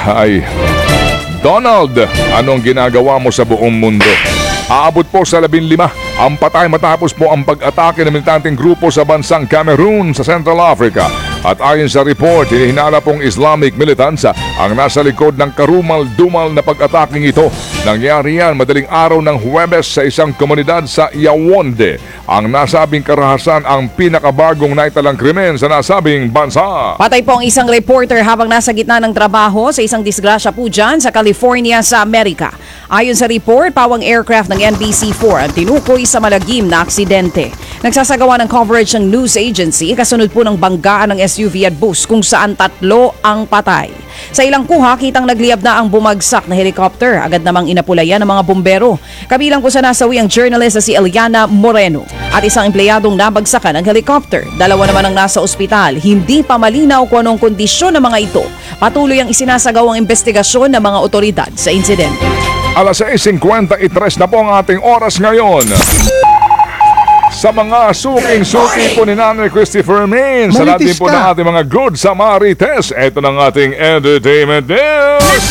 Ay, Donald, anong ginagawa mo sa buong mundo? Aabot po sa 15 ang patay matapos po ang pag-atake ng militanteng grupo sa bansang Cameroon sa Central Africa. At ayon sa report, hinihinala pong Islamic militants ang nasa likod ng karumal-dumal na pag-ataking ito. Nangyari yan madaling araw ng Huwebes sa isang komunidad sa Yaounde. Ang nasabing karahasan ang pinakabagong naitalang krimen sa nasabing bansa. Patay po ang isang reporter habang nasa gitna ng trabaho sa isang disgrasya po dyan sa California sa Amerika. Ayon sa report, pawang aircraft ng NBC4 ang tinukoy sa malagim na aksidente. Nagsasagawa ng coverage ng news agency kasunod po ng banggaan ng SUV at bus kung saan 3 ang patay. Sa ilang kuha, kitang nagliyab na ang bumagsak na helicopter. Agad namang inapulayan ng mga bumbero. Kabilang po sa nasawi ang journalist na si Eliana Moreno at isang empleyadong nabagsakan ng helicopter. 2 naman ang nasa ospital. Hindi pa malinaw kung anong kondisyon ng mga ito. Patuloy ang isinasagawang investigasyon ng mga otoridad sa insidente. Alas 6:53 na po ang ating oras ngayon. Sa mga suking-suki po ni Nanay Christopher Main, sa lahat din po ng ating mga good sa Marites, ito ng ating entertainment news.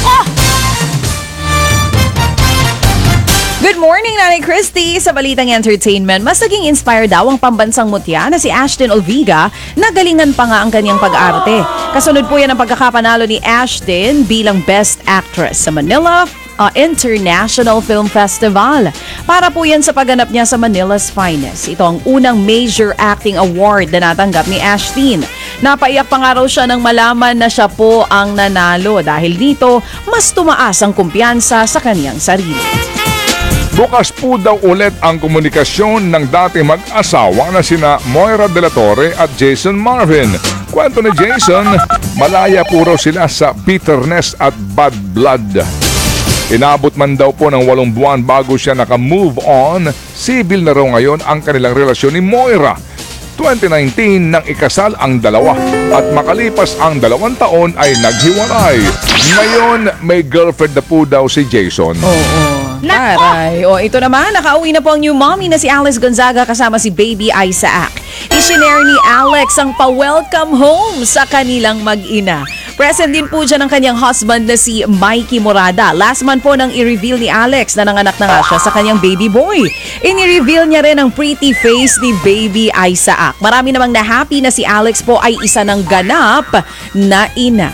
Good morning, Nanay Christy! Sa Balitang Entertainment, mas naging inspired daw ang pambansang mutya na si Ashton Olviga na galingan pa nga ang kanyang pag-arte. Kasunod po yan ang pagkakapanalo ni Ashton bilang Best Actress sa Manila International Film Festival. Para po yan sa pagganap niya sa Manila's Finest. Ito ang unang major acting award na natanggap ni Ashton. Napaiyak pa nga raw siya nang malaman na siya po ang nanalo. Dahil dito, mas tumaas ang kumpiyansa sa kaniyang sarili. Bukas po daw ulit ang komunikasyon ng dati mag-asawa na sina Moira De La Torre at Jason Marvin. Kwento ni Jason, malaya po raw sila sa bitterness at bad blood. Inabot man daw po ng 8 buwan bago siya naka-move on. Sibil na raw ngayon ang kanilang relasyon ni Moira. 2019 nang ikasal ang dalawa at makalipas ang 2 taon ay naghiwalay. Ngayon may girlfriend na po daw si Jason. Taray. O ito naman, nakauwi na po ang new mommy na si Alex Gonzaga kasama si baby Isaac. Isinare ni Alex ang pa-welcome home sa kanilang mag-ina. Present din po dyan ang kanyang husband na si Mikey Morada. Last month po nang i-reveal ni Alex na nanganak na nga siya sa kanyang baby boy. Ini-reveal niya rin ang pretty face ni baby Isaac. Marami namang na-happy na si Alex po ay isa ng ganap na ina.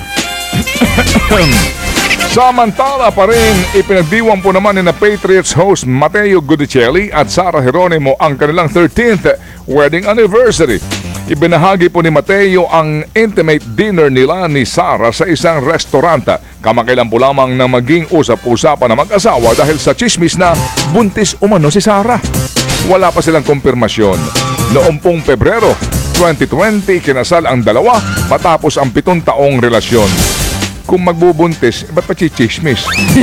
Samantala pa rin, ipinagdiwang po naman ni na Patriots host Mateo Gudicelli at Sara Geronimo ang kanilang 13th wedding anniversary. Ibinahagi po ni Mateo ang intimate dinner nila ni Sara sa isang restaurant. Kamakailan po lamang na maging usap-usapan na mag-asawa dahil sa chismis na buntis umano si Sara. Wala pa silang kumpirmasyon. Noong pong Pebrero 2020, kinasal ang dalawa matapos ang 7 taong relasyon. Kung magbubuntis, ba't pa chichismis?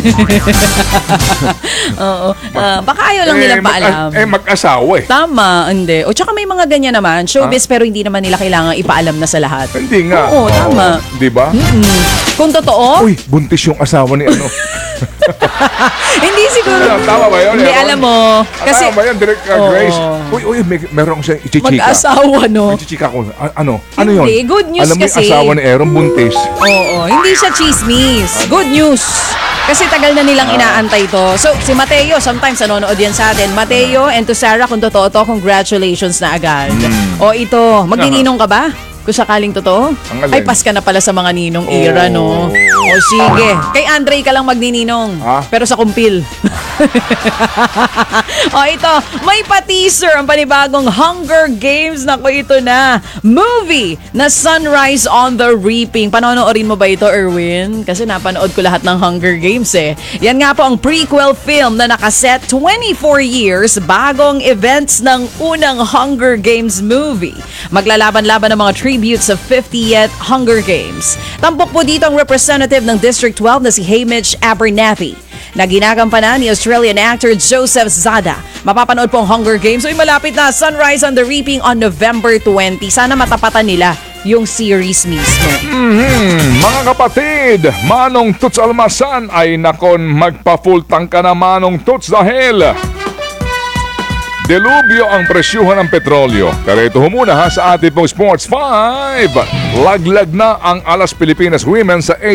Oo. Baka ayaw lang nilang paalam. Mag-asawa eh. Tama, hindi. O tsaka may mga ganyan naman, showbiz pero hindi naman nila kailangan ipaalam na sa lahat. Hindi nga. Oo, tama. Di ba? Kung totoo, Uy, buntis yung asawa ni ano. hindi siguro. Tama ba yun? Hindi, alam mo. Kasi, tama ba yun, Direk Grace? Uy, meron siyang ichichika. mag-asawa, no? Ichichika ko. Ano yun? Hindi, good news alam mo kasi. Alam mo yung asawa ni Aaron buntis. Oo, hindi siya chismis. Good news. Kasi tagal na nilang inaantay to. So, si Mateo, sometimes nanonood yan sa atin. Mateo and to Sarah, kung totoo to, congratulations na agad. O ito, magnininong ka ba? Kung sakaling totoo? Ay, pas ka na pala sa mga ninong era, no? O sige. Kay Andre ka lang magnininong. Pero sa kumpil. O ito, may pa-teaser ang panibagong Hunger Games. Naku, ito na. Movie na Sunrise on the Reaping. Panonoorin mo ba ito, Erwin? Kasi napanood ko lahat ng Hunger Games eh. Yan nga po ang prequel film na nakaset 24 years bagong events ng unang Hunger Games movie. Maglalaban-laban ng mga tributes of 50th Hunger Games. Tampok po dito ang representative ng District 12 na si Hamish Abernathy na ginagampanan ni Australian actor Joseph Zada. Mapapanood po ang Hunger Games. Uy, malapit na, Sunrise on the Reaping on November 20. Sana matapatan nila yung series mismo. Mga kapatid, Manong Toots Almasan ay nakon magpa-full tank ka na Manong Toots dahil delubyo ang presyuhan ng petrolyo. Pero ito muna sa ating pong Sports 5. Laglag na ang Alas Pilipinas Women sa